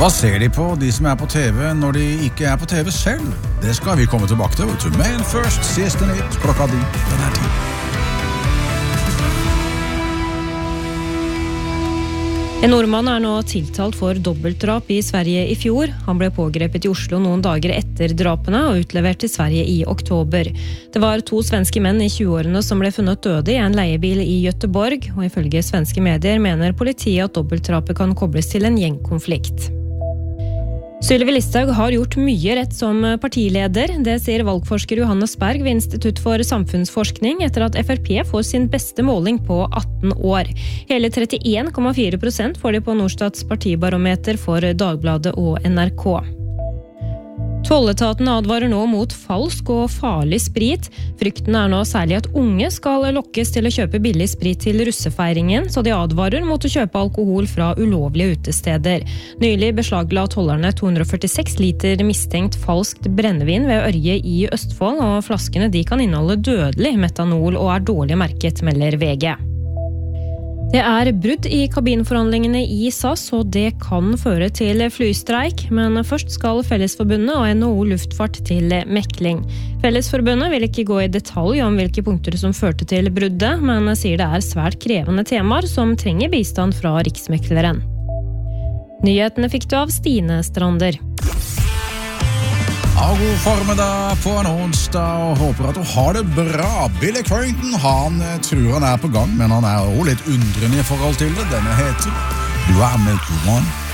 Hva ser de på, de som på TV, når de ikke på TV selv? Det skal vi komme tilbake til. Men først, siste nytt, klokka di, den 10. En nordmann nå tiltalt for dobbeltdrap I Sverige I fjor. Han ble pågrepet I Oslo noen dager etter drapene og utlevert til Sverige I oktober. Det var 2 svenske menn I 20-årene som ble funnet døde I en leiebil I Göteborg, og ifølge svenske medier mener politiet at dobbeltdrapet kan kobles til en gjengkonflikt. Sylvi Listhaug har gjort mye rett som partileder. Det sier valgforsker Johannes Berg ved Institutt for Samfunnsforskning etter at FrP får sin beste måling på 18 år. Hele 31,4% får de på Norstats partibarometer for Dagbladet og NRK. Tolletaten advarer nå mot falsk og farlig sprit. Frykten nå særlig at unge skal lokkes til å kjøpe billig sprit til russefeiringen, så de advarer mot å kjøpe alkohol fra ulovlige utesteder. Nylig beslagla tollerne 246 liter mistenkt falskt brennevin ved Ørje I Østfold, og flaskene de kan inneholde dødelig metanol og dårlig merket, melder VG. Det brudd I kabinforhandlingene I SAS, og det kan føre til flystreik, men først skal Fellesforbundet og NHO Luftfart til mekling. Fellesforbundet vil ikke gå I detalj om hvilke punkter som førte til bruddet, men sier det svært krevende temaer som trenger bistand fra Riksmekleren. Nyhetene fikk du av Stine Strander. God formiddag på en onsdag, og håper at du har det bra. Billy Currington, han tror han på gang, men han også litt undrende I forhold til det. Denne heter Do I Make You One?